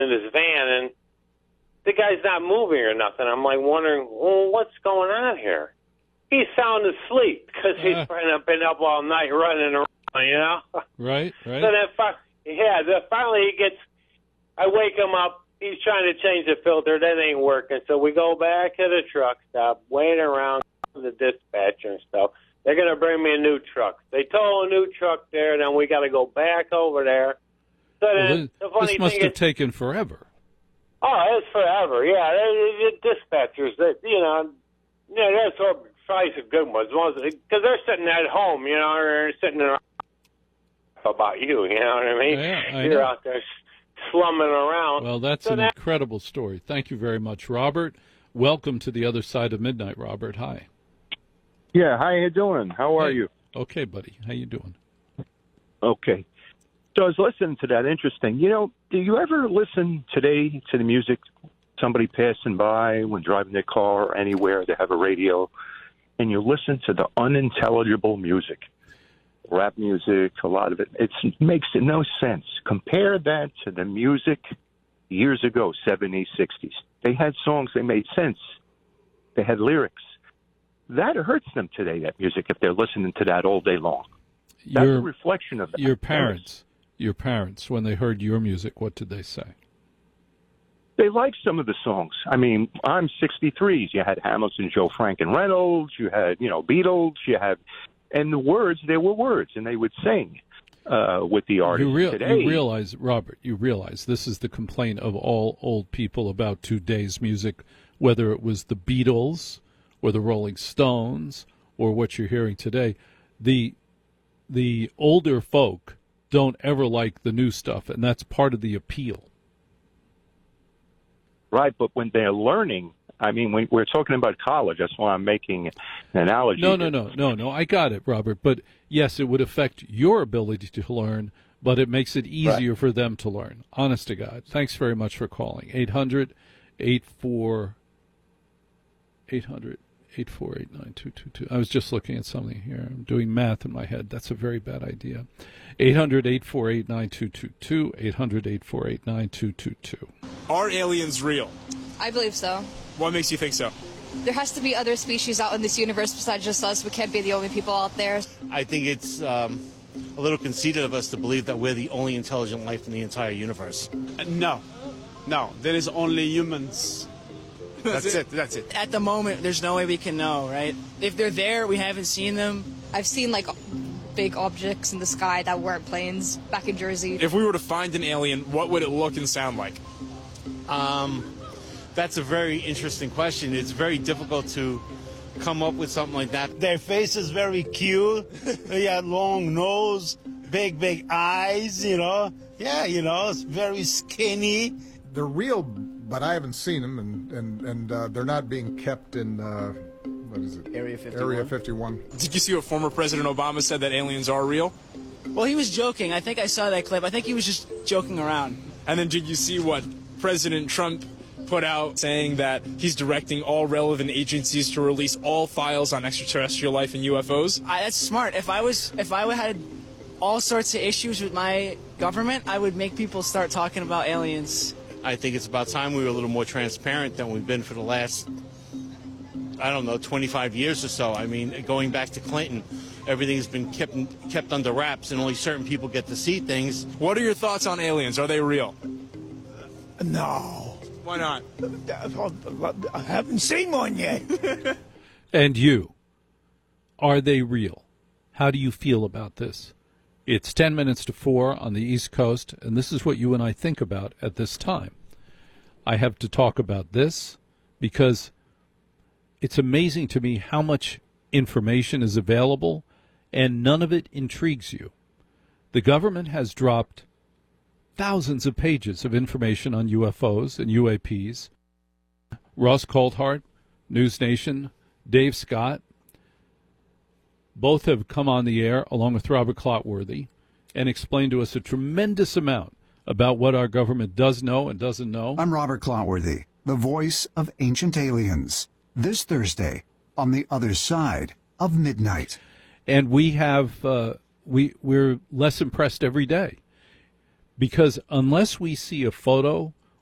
in his van, and the guy's not moving or nothing. I'm like wondering, well, what's going on here? He's sound asleep because he's been up all night running around, you know? Right. So then finally he gets, I wake him up. He's trying to change the filter. That ain't working. So we go back to the truck stop, waiting around the dispatcher and stuff. They're going to bring me a new truck. They tow a new truck there, then we got to go back over there. So then, this must have taken forever. Oh, it's forever. Yeah, the dispatchers, that's probably some good ones because they're sitting at home, you know, they're sitting there about you, you know what I mean? Yeah, You're out there slumming around. Well, that's an incredible story. Thank you very much, Robert. Welcome to the other side of midnight, Robert. Hi. Yeah, how you doing? How are you? Okay, buddy. How you doing? Okay. So I was listening to that. Interesting. You know, do you ever listen today to the music? Somebody passing by when driving their car or anywhere, they have a radio, and you listen to the unintelligible music, rap music, a lot of it. It makes no sense. Compare that to the music years ago, 70s, 60s. They had songs, they made sense. They had lyrics. That hurts them today, that music, if they're listening to that all day long. That's a reflection of that. Your parents, when they heard your music, what did they say? They liked some of the songs. I mean, I'm 63. You had Hamilton, Joe Frank and Reynolds. You had, Beatles. And the words, there were words, and they would sing with the artists today. You realize, Robert, this is the complaint of all old people about today's music, whether it was the Beatles or the Rolling Stones or what you're hearing today. The older folk don't ever like the new stuff, and that's part of the appeal. Right, but when they're learning, I mean, we're talking about college. That's why I'm making an analogy. No. I got it, Robert. But, yes, it would affect your ability to learn, but it makes it easier for them to learn. Honest to God. Thanks very much for calling. 800-848-9222. I was just looking at something here. I'm doing math in my head. That's a very bad idea. 800-848-9222. 800-848-9222. Are aliens real? I believe so. What makes you think so? There has to be other species out in this universe besides just us. We can't be the only people out there. I think it's a little conceited of us to believe that we're the only intelligent life in the entire universe. No, there is only humans. That's it. At the moment, there's no way we can know, right? If they're there, we haven't seen them. I've seen, big objects in the sky that weren't planes back in Jersey. If we were to find an alien, what would it look and sound like? That's a very interesting question. It's very difficult to come up with something like that. Their face is very cute. They have long nose, big eyes, Yeah, it's very skinny. They're real, but I haven't seen them, and they're not being kept in, what is it? Area 51. Area 51. Did you see what former President Obama said, that aliens are real? Well, he was joking. I think I saw that clip. I think he was just joking around. And then did you see what President Trump put out, saying that he's directing all relevant agencies to release all files on extraterrestrial life and UFOs? That's smart. If I had all sorts of issues with my government, I would make people start talking about aliens. I think it's about time we were a little more transparent than we've been for the last, 25 years or so. I mean, going back to Clinton, everything's been kept under wraps, and only certain people get to see things. What are your thoughts on aliens? Are they real? No. Why not? I haven't seen one yet. And you, are they real? How do you feel about this? It's 10 minutes to 4 on the East Coast, and this is what you and I think about at this time. I have to talk about this because it's amazing to me how much information is available, and none of it intrigues you. The government has dropped thousands of pages of information on UFOs and UAPs. Ross Coulthart, News Nation, Dave Scott, both have come on the air along with Robert Clotworthy and explained to us a tremendous amount about what our government does know and doesn't know. I'm Robert Clotworthy, the voice of Ancient Aliens. This Thursday, on the other side of midnight. And we have, we're less impressed every day. Because unless we see a photo